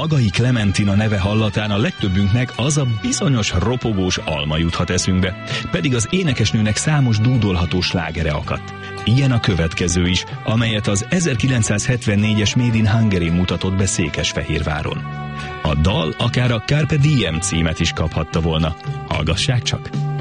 Magai Klementina neve hallatán a legtöbbünknek az a bizonyos ropogós alma juthat eszünkbe, pedig az énekesnőnek számos dúdolható slágere akadt. Ilyen a következő is, amelyet az 1974-es Made in Hungary mutatott be Székesfehérváron. A dal akár a Carpe Diem címet is kaphatta volna. Hallgassák csak!